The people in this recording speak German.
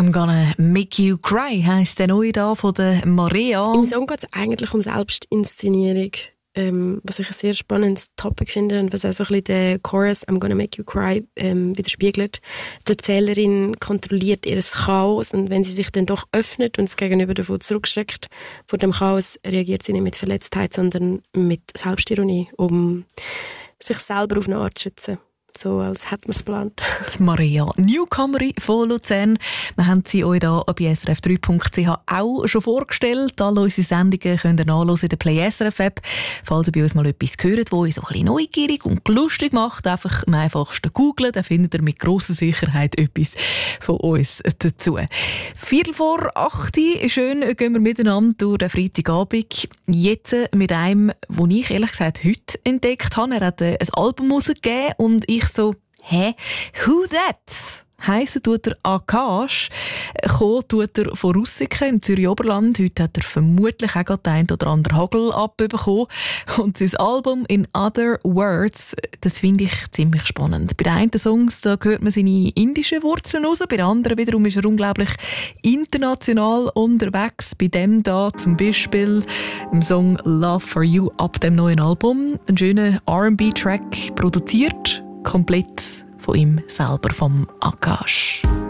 I'm gonna make you cry heisst der neue da von der Maria. Im Song geht es eigentlich um Selbstinszenierung, was ich ein sehr spannendes Topic finde und was auch so ein bisschen den Chorus I'm gonna make you cry widerspiegelt. Die Erzählerin kontrolliert ihr Chaos und wenn sie sich dann doch öffnet und das Gegenüber davon zurückschreckt, vor dem Chaos reagiert sie nicht mit Verletztheit, sondern mit Selbstironie, um sich selber auf eine Art zu schützen. So, als hätte man es geplant. Maria Newcomerin von Luzern. Wir haben sie euch hier bei srf3.ch auch schon vorgestellt. Alle unsere Sendungen könnt ihr nachhören in der Play SRF App. Falls ihr bei uns mal etwas hört, das euch so ein bisschen neugierig und lustig macht, einfach am einfachsten googlen, dann findet ihr mit grosser Sicherheit etwas von uns dazu. 7:45, schön gehen wir miteinander durch den Freitagabend. Jetzt mit einem, den ich ehrlich gesagt heute entdeckt habe. Er hat ein Album rausgegeben und ich so, who that? Heissen tut er Akash, kommen tut er von Russiken im Zürich Oberland. Heute hat er vermutlich auch gerade den oder anderen Hagel abbekommen. Und sein Album In Other Words, das finde ich ziemlich spannend. Bei den einen Songs da hört man seine indischen Wurzeln raus, bei den anderen wiederum ist er unglaublich international unterwegs. Bei dem da zum Beispiel im Song Love for You ab dem neuen Album. Ein schöner R&B-Track produziert, komplett von ihm selber, vom Akash.